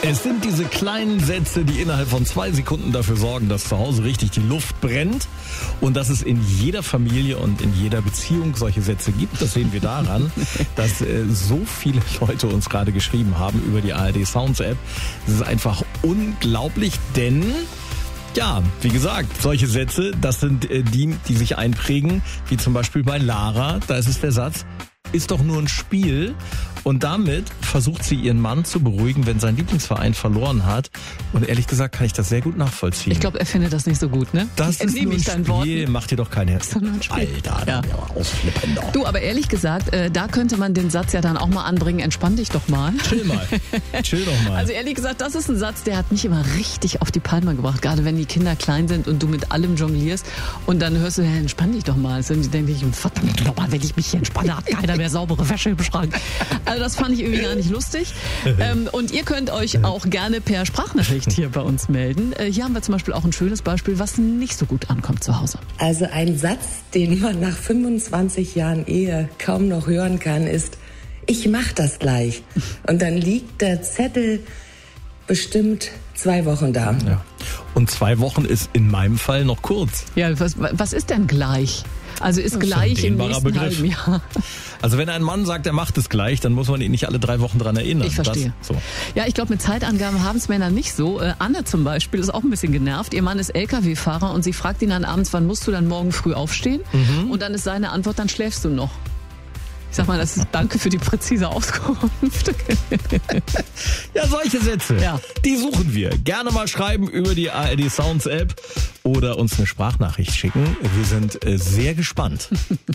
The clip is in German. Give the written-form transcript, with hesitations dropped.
Es sind diese kleinen Sätze, die innerhalb von 2 Sekunden dafür sorgen, dass zu Hause richtig die Luft brennt und dass es in jeder Familie und in jeder Beziehung solche Sätze gibt. Das sehen wir daran, dass so viele Leute uns gerade geschrieben haben über die ARD Sounds App. Das ist einfach unglaublich, denn ja, wie gesagt, solche Sätze, das sind die sich einprägen, wie zum Beispiel bei Lara. Da ist es der Satz: Ist doch nur ein Spiel. Und damit versucht sie ihren Mann zu beruhigen, wenn sein Lieblingsverein verloren hat. Und ehrlich gesagt kann ich das sehr gut nachvollziehen. Ich glaube, er findet das nicht so gut, ne? Das ist nur ein Spiel, mach dir doch keine... Das ist nur ein Spiel. Alter, ja. Ausflippen doch. Du, aber ehrlich gesagt, da könnte man den Satz ja dann auch mal anbringen: Entspann dich doch mal. Chill mal. Chill doch mal. Also ehrlich gesagt, das ist ein Satz, der hat mich immer richtig auf die Palme gebracht. Gerade wenn die Kinder klein sind und du mit allem jonglierst und dann hörst du, entspann dich doch mal. Und die denken sich, verdammt nochmal, wenn ich mich hier entspanne, hat keiner mehr saubere Wäsche im Schrank. Also das fand ich irgendwie gar nicht lustig. Und ihr könnt euch auch gerne per Sprachnachricht hier bei uns melden. Hier haben wir zum Beispiel auch ein schönes Beispiel, was nicht so gut ankommt zu Hause. Also ein Satz, den man nach 25 Jahren Ehe kaum noch hören kann, ist: Ich mach das gleich. Und dann liegt der Zettel bestimmt 2 Wochen da. Ja. Und 2 Wochen ist in meinem Fall noch kurz. Ja, was ist denn gleich? Also ist gleich im nächsten halben Jahr. Also wenn ein Mann sagt, er macht es gleich, dann muss man ihn nicht alle 3 Wochen dran erinnern. Ich verstehe. So. Ja, ich glaube, mit Zeitangaben haben es Männer nicht so. Anne zum Beispiel ist auch ein bisschen genervt. Ihr Mann ist LKW-Fahrer und sie fragt ihn dann abends, wann musst du dann morgen früh aufstehen? Und dann ist seine Antwort, dann schläfst du noch. Ich sag mal, das ist danke für die präzise Auskunft. Ja, solche Sätze, ja, die suchen wir. Gerne mal schreiben über die ARD Sounds App oder uns eine Sprachnachricht schicken. Wir sind sehr gespannt.